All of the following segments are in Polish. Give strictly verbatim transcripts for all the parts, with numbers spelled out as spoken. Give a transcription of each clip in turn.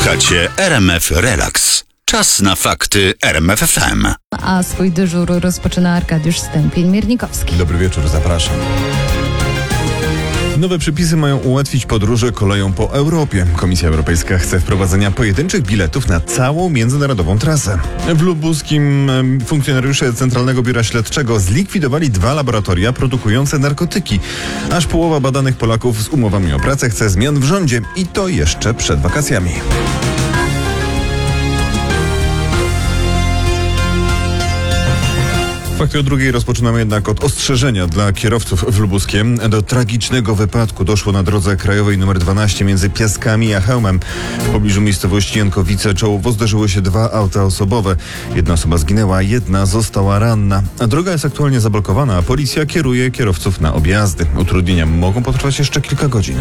Słuchacie R M F Relax. Czas na fakty R M F F M. A swój dyżur rozpoczyna Arkadiusz Stępień-Miernikowski. Dobry wieczór, zapraszam. Nowe przepisy mają ułatwić podróże koleją po Europie. Komisja Europejska chce wprowadzenia pojedynczych biletów na całą międzynarodową trasę. W Lubuskim funkcjonariusze Centralnego Biura Śledczego zlikwidowali dwa laboratoria produkujące narkotyki. Aż połowa badanych Polaków z umowami o pracę chce zmian w rządzie i to jeszcze przed wakacjami. Fakty o drugiej rozpoczynamy jednak od ostrzeżenia dla kierowców w Lubuskiem. Do tragicznego wypadku doszło na drodze krajowej nr dwanaście między Piaskami a Chełmem. W pobliżu miejscowości Jankowice czołowo zderzyły się dwa auta osobowe. Jedna osoba zginęła, jedna została ranna. Droga jest aktualnie zablokowana, a policja kieruje kierowców na objazdy. Utrudnienia mogą potrwać jeszcze kilka godzin.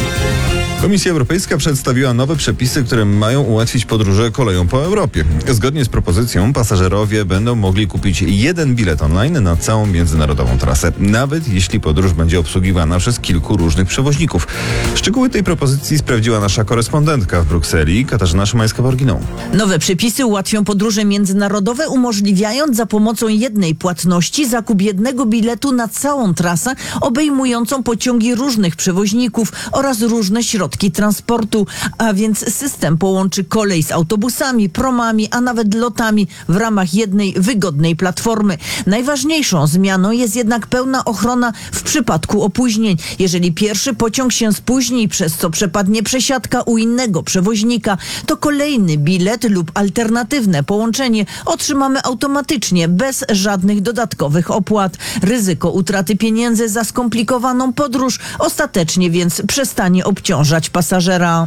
Komisja Europejska przedstawiła nowe przepisy, które mają ułatwić podróże koleją po Europie. Zgodnie z propozycją pasażerowie będą mogli kupić jeden bilet online na całą międzynarodową trasę, nawet jeśli podróż będzie obsługiwana przez kilku różnych przewoźników. Szczegóły tej propozycji sprawdziła nasza korespondentka w Brukseli, Katarzyna Szymańska-Borginą. Nowe przepisy ułatwią podróże międzynarodowe, umożliwiając za pomocą jednej płatności zakup jednego biletu na całą trasę, obejmującą pociągi różnych przewoźników oraz różne środki transportu, a więc system połączy kolej z autobusami, promami, a nawet lotami w ramach jednej wygodnej platformy. Najważniejszą zmianą jest jednak pełna ochrona w przypadku opóźnień. Jeżeli pierwszy pociąg się spóźni, przez co przepadnie przesiadka u innego przewoźnika, to kolejny bilet lub alternatywne połączenie otrzymamy automatycznie, bez żadnych dodatkowych opłat. Ryzyko utraty pieniędzy za skomplikowaną podróż ostatecznie więc przestanie obciążać pasażera.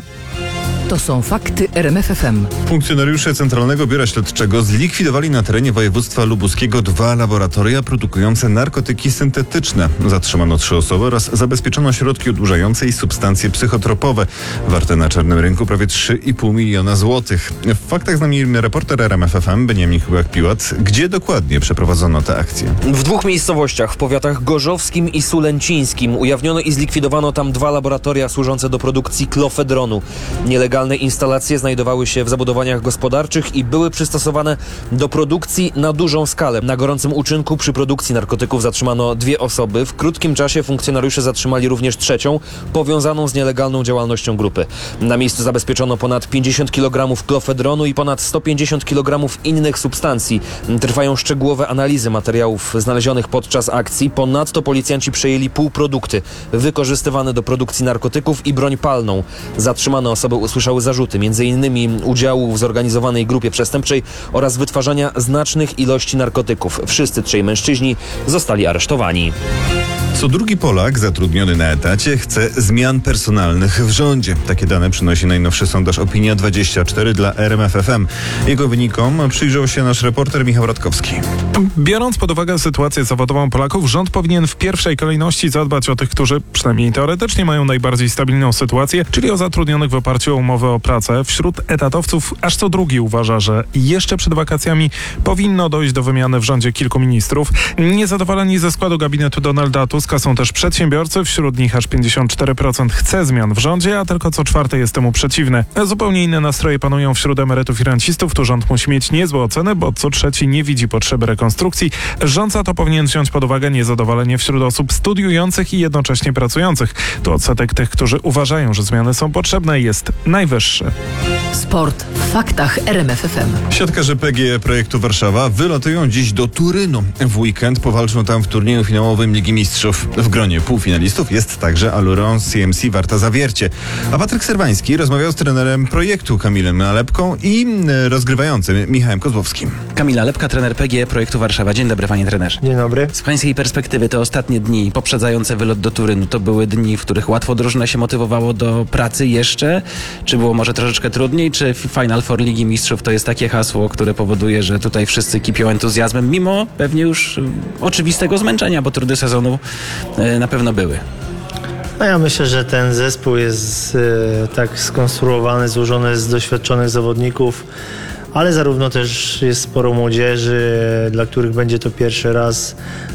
To są fakty R M F F M. Funkcjonariusze Centralnego Biura Śledczego zlikwidowali na terenie województwa lubuskiego dwa laboratoria produkujące narkotyki syntetyczne. Zatrzymano trzy osoby oraz zabezpieczono środki odurzające i substancje psychotropowe, warte na czarnym rynku prawie trzy i pół miliona złotych. W faktach z nami reporter R M F F M Beniamin Kubak-Piłat. Gdzie dokładnie przeprowadzono te akcje? W dwóch miejscowościach, w powiatach gorzowskim i sulęcińskim, ujawniono i zlikwidowano tam dwa laboratoria służące do produkcji klofedronu. Nielegalne instalacje znajdowały się w zabudowaniach gospodarczych i były przystosowane do produkcji na dużą skalę. Na gorącym uczynku przy produkcji narkotyków zatrzymano dwie osoby. W krótkim czasie funkcjonariusze zatrzymali również trzecią, powiązaną z nielegalną działalnością grupy. Na miejscu zabezpieczono ponad pięćdziesiąt kilogramów klofedronu i ponad sto pięćdziesiąt kilogramów innych substancji. Trwają szczegółowe analizy materiałów znalezionych podczas akcji. Ponadto policjanci przejęli półprodukty wykorzystywane do produkcji narkotyków i broń palną. Zatrzymane osoby usłyszały zarzuty między innymi udziału w zorganizowanej grupie przestępczej oraz wytwarzania znacznych ilości narkotyków. Wszyscy trzej mężczyźni zostali aresztowani. Co drugi Polak zatrudniony na etacie chce zmian personalnych w rządzie. Takie dane przynosi najnowszy sondaż Opinia dwadzieścia cztery dla R M F F M. Jego wynikom przyjrzał się nasz reporter Michał Radkowski. Biorąc pod uwagę sytuację zawodową Polaków, rząd powinien w pierwszej kolejności zadbać o tych, którzy przynajmniej teoretycznie mają najbardziej stabilną sytuację, czyli o zatrudnionych w oparciu o umowę o pracę. Wśród etatowców aż co drugi uważa, że jeszcze przed wakacjami powinno dojść do wymiany w rządzie kilku ministrów. Niezadowoleni ze składu gabinetu Donalda Tuska są też przedsiębiorcy, wśród nich aż pięćdziesiąt cztery procent chce zmian w rządzie, a tylko co czwarte jest temu przeciwne. Zupełnie inne nastroje panują wśród emerytów i rencistów. Tu rząd musi mieć niezłe oceny, bo co trzeci nie widzi potrzeby rekonstrukcji. Rząd za to powinien wziąć pod uwagę niezadowolenie wśród osób studiujących i jednocześnie pracujących. Tu odsetek tych, którzy uważają, że zmiany są potrzebne, jest najwyższy. Sport w faktach R M F F M. Siatkarze P G E Projektu Warszawa wylatują dziś do Turynu. W weekend powalczą tam w turnieju finałowym Ligi Mistrzów. W gronie półfinalistów jest także Aluron C M C Warta Zawiercie. A Patryk Serwański rozmawiał z trenerem projektu Kamilem Nalepką i rozgrywającym Michałem Kozłowskim. Kamil Nalepka, trener P G E Projektu Warszawa. Dzień dobry, panie trenerze. Dzień dobry. Z pańskiej perspektywy te ostatnie dni poprzedzające wylot do Turynu to były dni, w których łatwo drużyna się motywowało do pracy jeszcze? Czy było może troszeczkę trudniej? Czy Final Four Ligi Mistrzów to jest takie hasło, które powoduje, że tutaj wszyscy kipią entuzjazmem, mimo pewnie już oczywistego zmęczenia, bo trudy sezonu na pewno były? No ja myślę, że ten zespół jest e, tak skonstruowany, złożony z doświadczonych zawodników, ale zarówno też jest sporo młodzieży, dla których będzie to pierwszy raz